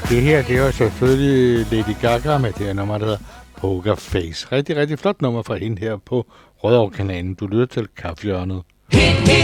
Det her, det var selvfølgelig Lady Gaga med det her nummer, der hedder Poker Face. Rigtig, rigtig flot nummer fra hende her på Rødovre-kanalen. Du lytter til Kaffehjørnet. Hit, hit.